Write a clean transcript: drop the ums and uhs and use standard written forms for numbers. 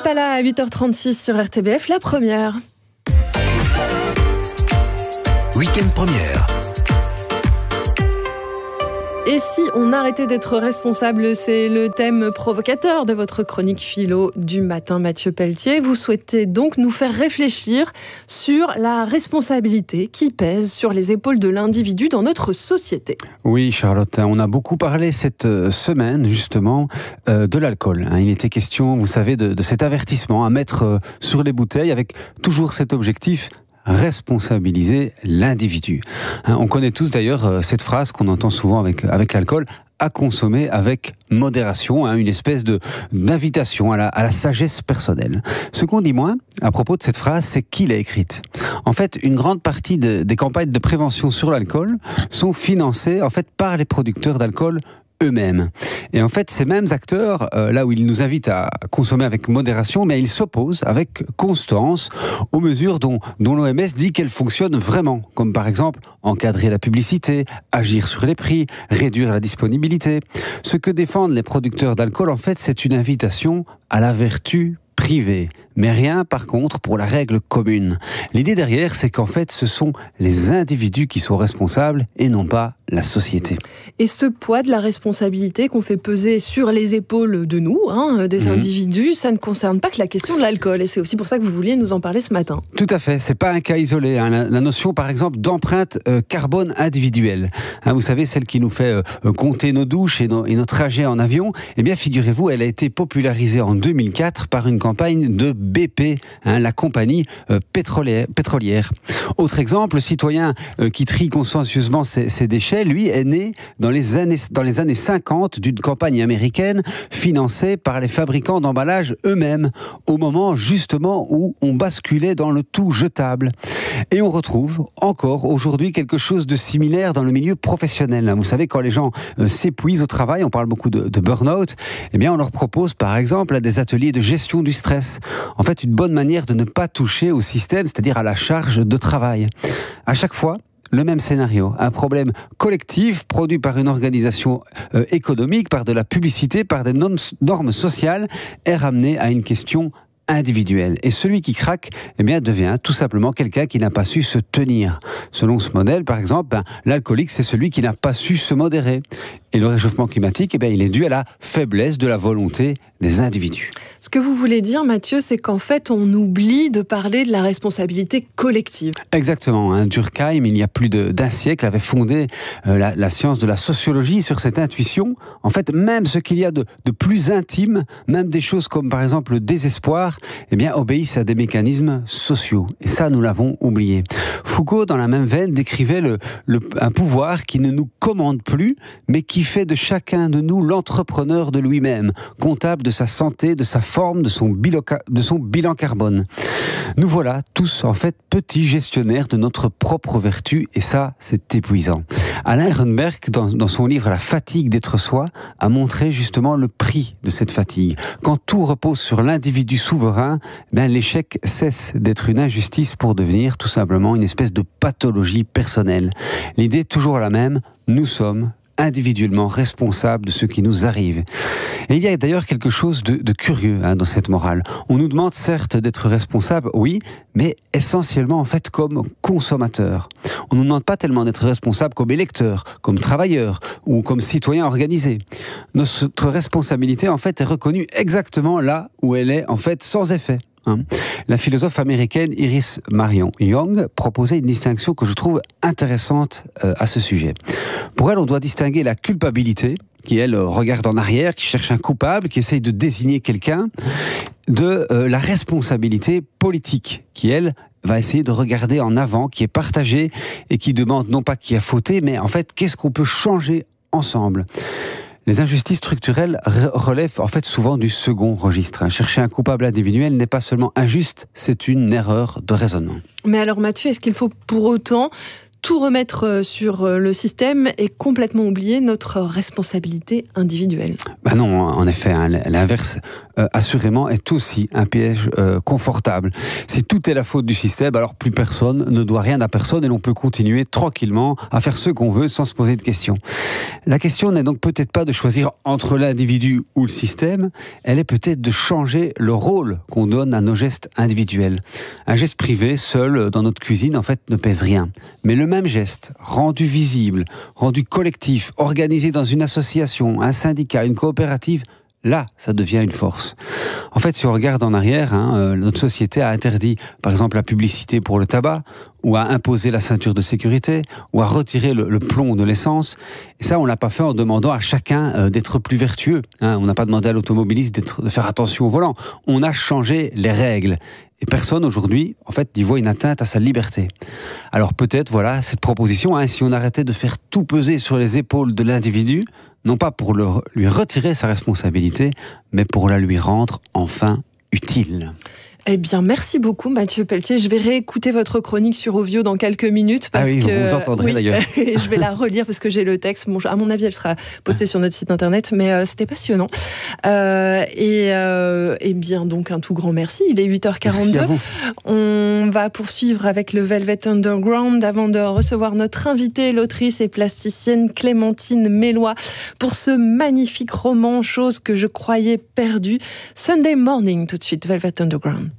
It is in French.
Pala à 8h36 sur RTBF, la première. Week-end première. Et si on arrêtait d'être responsable, c'est le thème provocateur de votre chronique philo du matin, Mathieu Pelletier. Vous souhaitez donc nous faire réfléchir sur la responsabilité qui pèse sur les épaules de l'individu dans notre société. Oui, Charlotte, on a beaucoup parlé cette semaine, justement, de l'alcool. Il était question, vous savez, de cet avertissement à mettre sur les bouteilles avec toujours cet objectif: responsabiliser l'individu. On connaît tous d'ailleurs cette phrase qu'on entend souvent avec l'alcool: à consommer avec modération, une espèce d'invitation à la sagesse personnelle. Ce qu'on dit moins à propos de cette phrase, c'est qui l'a écrite. En fait, une grande partie des campagnes de prévention sur l'alcool sont financées par les producteurs d'alcool eux-mêmes. Et en fait, ces mêmes acteurs, là où ils nous invitent à consommer avec modération, mais ils s'opposent avec constance aux mesures dont l'OMS dit qu'elles fonctionnent vraiment, comme par exemple encadrer la publicité, agir sur les prix, réduire la disponibilité. Ce que défendent les producteurs d'alcool, en fait, c'est une invitation à la vertu privée, mais rien par contre pour la règle commune. L'idée derrière, c'est qu'en fait, ce sont les individus qui sont responsables et non pas la société. Et ce poids de la responsabilité qu'on fait peser sur les épaules de nous, des individus, ça ne concerne pas que la question de l'alcool. Et c'est aussi pour ça que vous vouliez nous en parler ce matin. Tout à fait, c'est pas un cas isolé. La notion, par exemple, d'empreinte carbone individuelle. Vous savez, celle qui nous fait compter nos douches et nos trajets en avion. Eh bien, figurez-vous, elle a été popularisée en 2004 par une campagne de BP, la compagnie pétrolière. Autre exemple, le citoyen qui trie consciencieusement ses déchets, lui, est né dans les années 50 d'une campagne américaine financée par les fabricants d'emballages eux-mêmes, au moment justement où on basculait dans le tout jetable. Et on retrouve encore aujourd'hui quelque chose de similaire dans le milieu professionnel. Vous savez, quand les gens s'épuisent au travail, on parle beaucoup de burn-out, eh bien on leur propose par exemple des ateliers de gestion du stress. En fait, une bonne manière de ne pas toucher au système, c'est-à-dire à la charge de travail. À chaque fois, le même scénario, un problème collectif produit par une organisation économique, par de la publicité, par des normes sociales, est ramené à une question individuelle. Et celui qui craque, eh bien, devient tout simplement quelqu'un qui n'a pas su se tenir. Selon ce modèle, par exemple, l'alcoolique, c'est celui qui n'a pas su se modérer. Et le réchauffement climatique, eh bien, il est dû à la faiblesse de la volonté des individus. Ce que vous voulez dire, Mathieu, c'est qu'en fait, on oublie de parler de la responsabilité collective. Exactement. Durkheim, il y a plus d'un siècle, avait fondé la science de la sociologie sur cette intuition. En fait, même ce qu'il y a de plus intime, même des choses comme par exemple le désespoir, eh bien, obéissent à des mécanismes sociaux. Et ça, nous l'avons oublié. Foucault, dans la même veine, décrivait un pouvoir qui ne nous commande plus, mais qui fait de chacun de nous l'entrepreneur de lui-même, comptable de sa santé, de sa forme, de son bilan carbone. Nous voilà tous, en fait, petits gestionnaires de notre propre vertu, et ça, c'est épuisant. Alain Ehrenberg, dans son livre « La fatigue d'être soi », a montré justement le prix de cette fatigue. Quand tout repose sur l'individu souverain, l'échec cesse d'être une injustice pour devenir tout simplement une espèce de pathologie personnelle. L'idée est toujours la même, nous sommes individuellement responsables de ce qui nous arrive. Et il y a d'ailleurs quelque chose de curieux dans cette morale. On nous demande certes d'être responsables, oui, mais essentiellement en fait comme consommateurs. On ne nous demande pas tellement d'être responsables comme électeurs, comme travailleurs ou comme citoyens organisés. Notre responsabilité en fait est reconnue exactement là où elle est en fait sans effet. La philosophe américaine Iris Marion Young proposait une distinction que je trouve intéressante à ce sujet. Pour elle, on doit distinguer la culpabilité, qui elle regarde en arrière, qui cherche un coupable, qui essaye de désigner quelqu'un, de la responsabilité politique, qui elle va essayer de regarder en avant, qui est partagée et qui demande non pas qui a fauté, mais en fait qu'est-ce qu'on peut changer ensemble. Les injustices structurelles relèvent en fait souvent du second registre. Chercher un coupable individuel n'est pas seulement injuste, c'est une erreur de raisonnement. Mais alors Mathieu, est-ce qu'il faut pour autant tout remettre sur le système et complètement oublier notre responsabilité individuelle? Non, en effet, l'inverse assurément, est aussi un piège confortable. Si tout est la faute du système, alors plus personne ne doit rien à personne et l'on peut continuer tranquillement à faire ce qu'on veut sans se poser de questions. La question n'est donc peut-être pas de choisir entre l'individu ou le système, elle est peut-être de changer le rôle qu'on donne à nos gestes individuels. Un geste privé, seul, dans notre cuisine, en fait, ne pèse rien. Mais le même geste, rendu visible, rendu collectif, organisé dans une association, un syndicat, une coopérative, là, ça devient une force. En fait, si on regarde en arrière, notre société a interdit, par exemple, la publicité pour le tabac, ou a imposé la ceinture de sécurité, ou a retiré le plomb de l'essence. Et ça, on l'a pas fait en demandant à chacun d'être plus vertueux. On n'a pas demandé à l'automobiliste de faire attention au volant. On a changé les règles. Et personne aujourd'hui, en fait, n'y voit une atteinte à sa liberté. Alors peut-être, voilà, cette proposition, si on arrêtait de faire tout peser sur les épaules de l'individu, non pas pour lui retirer sa responsabilité, mais pour la lui rendre enfin utile. Eh bien, merci beaucoup Mathieu Pelletier. Je vais réécouter votre chronique sur Ovio dans quelques minutes. Parce que, vous entendrez d'ailleurs. Je vais la relire parce que j'ai le texte. Bon, à mon avis, elle sera postée sur notre site internet, mais c'était passionnant. Et bien, donc, un tout grand merci. Il est 8h42. On va poursuivre avec le Velvet Underground avant de recevoir notre invitée, l'autrice et plasticienne Clémentine Mélois, pour ce magnifique roman, chose que je croyais perdue. Sunday Morning, tout de suite, Velvet Underground.